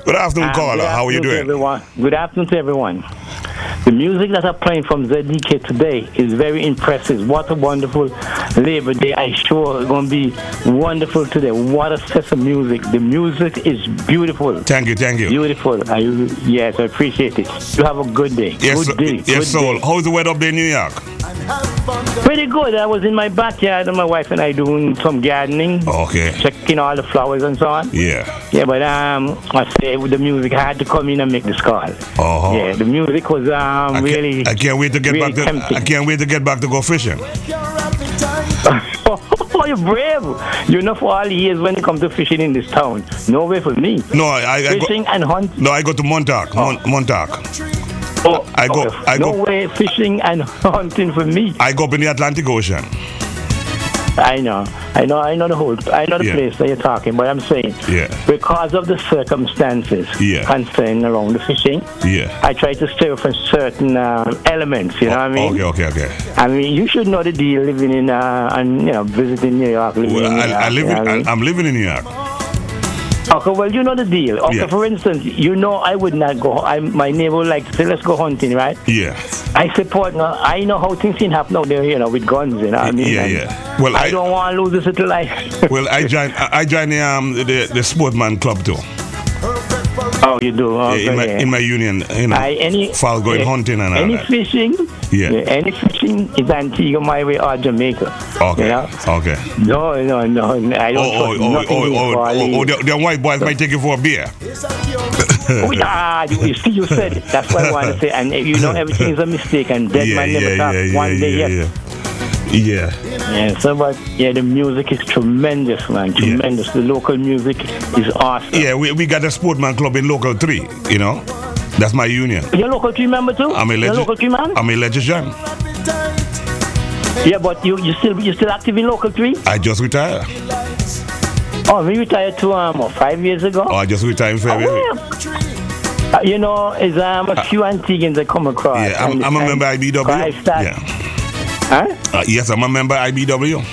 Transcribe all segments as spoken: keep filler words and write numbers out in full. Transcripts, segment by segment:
Good afternoon, Um, caller. good How are you afternoon to doing? everyone. Good afternoon to everyone. The music that I'm playing from Z D K today is very impressive. What a wonderful Labor Day. I'm sure it's going to be wonderful today. What a set of music. The music is beautiful. Thank you, thank you. Beautiful. I, yes, I appreciate it. You have a good day. Yes, good day. yes, good soul. day. How's the weather up there in New York? Pretty good. I was in my backyard and my wife and I doing some gardening. Okay. Checking all the flowers and so on. Yeah. Yeah, but um, I say with the music, I had to come in and make this call. Oh. Yeah, the music was um I really. can't, I can't wait to get really back to. tempting. I can't wait to get back to go fishing. Oh, you're brave. You know, for all the years when it comes to fishing in this town, no way for me. No, I, I Fishing go, and hunting. No, I go to Montauk. Oh. Mon, Montauk. Oh, I go- okay. I no go- way fishing and hunting for me. I go up in the Atlantic Ocean. I know, I know, I know the whole, I know the Yeah. place that you're talking. But I'm saying, Yeah. because of the circumstances Yeah. concerned around the fishing, Yeah. I try to stay away from certain um, elements. You know what I mean? Okay, okay, okay. I mean, you should know the deal living in uh, and you know visiting New York. Living Well, in New York, I, I live you know in. what I mean? I, I'm living in New York. Okay, well, you know the deal. Okay, Yeah. for instance, you know I would not go. I, my neighbor would like to say, let's go hunting, right? Yeah. I support. No, I know how things can happen out there, you know, with guns, you know what I mean? Yeah, And yeah. Well, I, I- don't want to lose this little life. Well, I joined. I I joined the um the, the sportsman club too. Oh, you do? Okay, in my yeah. in my union, you know, I, any, fall going yeah, hunting and all any that. fishing, Yeah. any fishing is Antigua, my way, or Jamaica. Okay. You know? Okay. No, no, no, I don't Oh, trust oh, oh, nothing oh, in oh, Bali. oh, oh, the, the white boys might take you for a beer. Oh, yeah, you, you see, you said it. That's what I want to say. And you know, everything is a mistake, and dead Yeah, man never yeah, talk. yeah, One yeah, day, yeah, yes. yeah. Yeah. Yeah, so but yeah, the music is tremendous, man. Tremendous. The local music is awesome. Yeah, we, we got a sportsman club in local three, you know. That's my union. You're local tree member too? I'm a You're legend. local tree man? I'm a electrician. Yeah, but you you still you still active in local tree? I just retired. Oh, we retired two um what, five years ago. Oh, I just retired in February. Oh, yeah. Uh, you know, it's um a few Antiguans I come across. Yeah, I'm, and- I'm a and member I B W. I start- Yeah. Huh? Uh, yes, I'm a member I B W.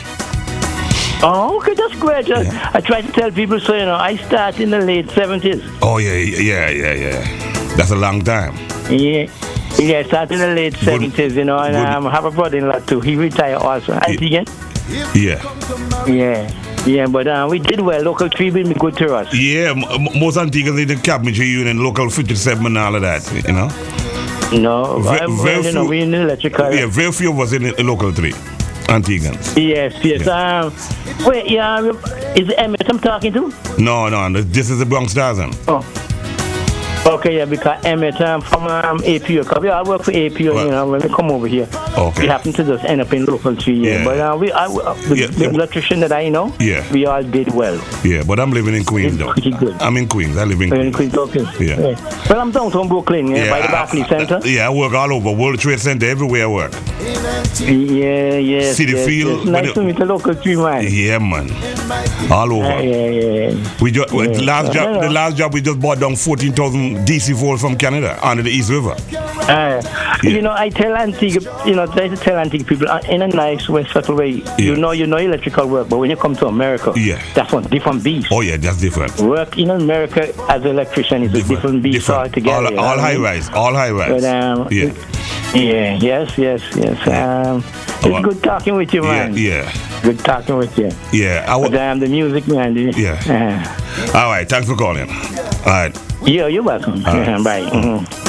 Oh, okay, that's great. Uh, Yeah. I try to tell people, so you know, I start in the late seventies. Oh yeah, yeah, yeah, yeah. That's a long time. Yeah, yeah, I started in the late seventies, you know, and good. um, I have a brother-in-law too. He retired also. Antiguan. Yeah. Yeah, yeah, but uh, we did well. Local tree been good to us. Yeah, m- m- most Antiguans in the Cabinetry Union, local fifty-seven and all of that, you know. No, Ve- I, well, very you know, few- we in the electrical. Yeah, very few of us in the local three, Antiguans. Yes, yes. Um, wait, yeah, is it Emmett I'm talking to? No, no, this is the Bronx Tarzan. Oh. Okay, yeah, because Emmett um, from um, A P O. Cause we all work for A P O, Well, you know, when we come over here. Okay. We happen to just end up in local tree, yeah. Yeah. But uh, we, I, uh, the, Yeah, the yeah. electrician that I know, Yeah. we all did well. Yeah, but I'm living in Queens though. Pretty good. I'm in Queens. I live in We're in Queens. Queens, okay. Yeah. Well, I'm downtown Brooklyn, yeah, by the I- Barclays I- Center. Yeah, I work all over. World Trade Center, everywhere I work. Yeah, yes. City yes, Field, yes. Nice but to it- meet the local tree man. Yeah, man. All over. Yeah, yeah, yeah. We just Yeah. the last job. Yeah. The last job we just bought down fourteen thousand D C volt from Canada under the East River. Uh, You know, I tell Antigua, you know, try to tell Antigua people uh, in a nice way, subtle way. You know, you know electrical work, but when you come to America, Yeah. that's one different beast. Oh yeah, that's different. Work in America as an electrician is a different beast Different. altogether. All, you know all what I high mean? rise. All high rise. But, um, yeah. Yeah, yes, yes, yes. Um, it's Oh, good talking with you, Yeah. man. Yeah. Good talking with you. Yeah. I But w- um, the music, man. the- Yeah. Uh, all right. Thanks for calling. All right. yeah, you're welcome. All right. Bye. Mhm.